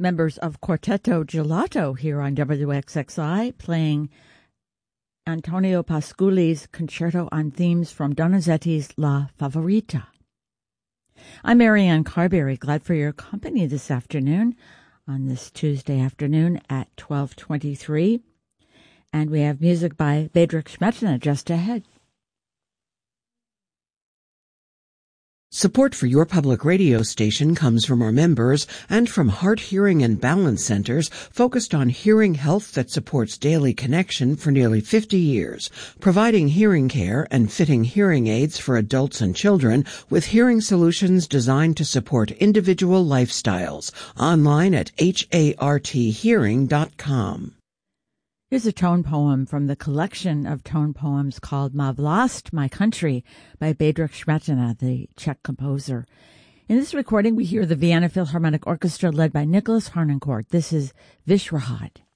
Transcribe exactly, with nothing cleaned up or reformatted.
members of Quartetto Gelato here on W X X I, playing Antonio Pasculi's Concerto on Themes from Donizetti's La Favorita. I'm Marianne Carberry, glad for your company this afternoon on this Tuesday afternoon at twelve twenty-three. And we have music by Bedřich Smetana just ahead. Support for your public radio station comes from our members and from Heart, Hearing, and Balance Centers focused on hearing health that supports daily connection for nearly fifty years, providing hearing care and fitting hearing aids for adults and children with hearing solutions designed to support individual lifestyles. Online at hart hearing dot com. Here's a tone poem from the collection of tone poems called Ma Vlast, My Country, by Bedřich Smetana, the Czech composer. In this recording, we hear the Vienna Philharmonic Orchestra led by Nicholas Harnoncourt. This is Vishwahad.